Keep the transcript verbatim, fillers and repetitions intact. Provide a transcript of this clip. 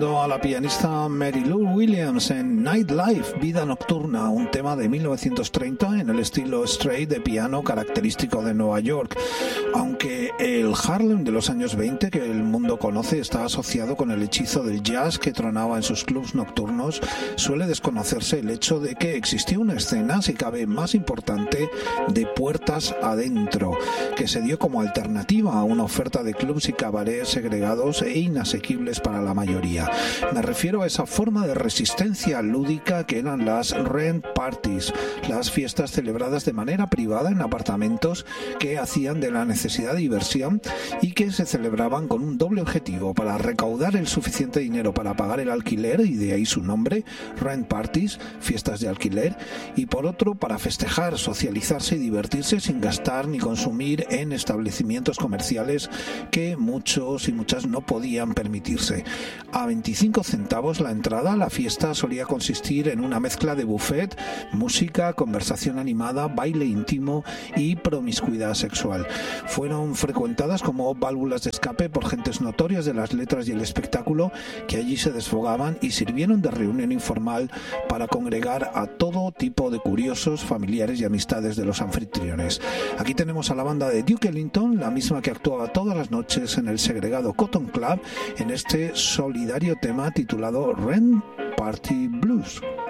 A la pianista Mary Lou Williams en Nightlife, Vida Nocturna, un tema de mil novecientos treinta en el estilo straight de piano característico de Nueva York. Aunque el Harlem de los años veinte que el mundo conoce está asociado con el hechizo del jazz que tronaba en sus clubs nocturnos, suele desconocerse el hecho de que existía una escena, si cabe más importante, de puertas adentro, que se dio como alternativa a una oferta de clubs y cabarets segregados e inasequibles para la mayoría. Me refiero a esa forma de resistencia lúdica que eran las rent parties, las fiestas celebradas de manera privada en apartamentos que hacían de la necesidad de diversión y que se celebraban con un doble objetivo: para recaudar el suficiente dinero para pagar el alquiler, y de ahí su nombre, rent parties, fiestas de alquiler, y por otro para festejar, socializarse y divertirse sin gastar ni consumir en establecimientos comerciales que muchos y muchas no podían permitirse. A veinticinco centavos la entrada, la fiesta solía consistir en una mezcla de buffet, música, conversación animada, baile íntimo y promiscuidad sexual. Fueron frecuentadas como válvulas de escape por gentes notorias de las letras y el espectáculo que allí se desfogaban, y sirvieron de reunión informal para congregar a todo tipo de curiosos, familiares y amistades de los anfitriones. Aquí tenemos a la banda de Duke Ellington, la misma que actuaba todas las noches en el segregado Cotton Club, en este solidario tema titulado Rent Party Blues.